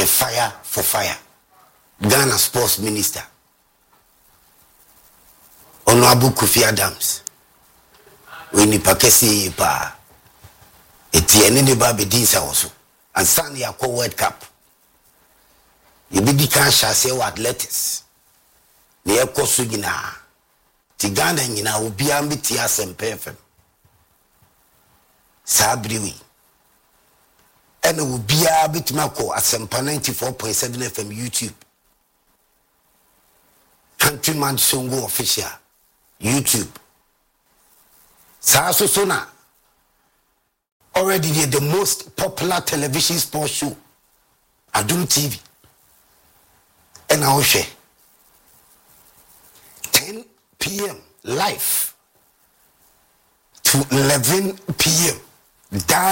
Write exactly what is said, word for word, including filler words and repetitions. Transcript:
fire for fire. Ghana Sports Minister Honorable Kofi Adams. We ni pakesi pa eti ene ne ba bedinsa woso. And san ya ko World Cup. You be di kan shase wa athletics. Ne ekoso nyina. Ti Ghana nyina obi ambi ti asempe fm. Sabriwi. Ene obi a bitima ko asempa ninety-four point seven F M YouTube. Countryman Songo official YouTube. Sa so so na already the most popular television sports show Adum T V. And I will share ten p m live to eleven p m